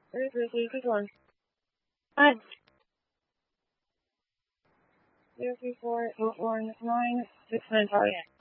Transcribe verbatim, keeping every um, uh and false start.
Three, three, three, six, one. Hi. Zero, three, four, eight, one, nine, six, nine, five.